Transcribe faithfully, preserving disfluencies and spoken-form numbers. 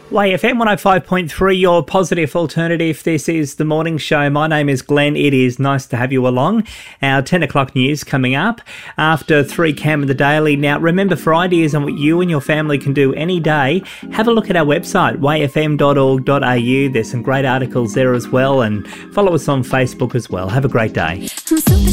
Y F M one oh five point three, your positive alternative. This is The Morning Show. My name is Glenn. It is nice to have you along. Our ten o'clock news coming up after three Cam of the Daily. Now, remember, for ideas on what you and your family can do any day, have a look at our website, y f m dot org dot a u. There's some great articles there as well, and follow us on Facebook as well. Have a great day.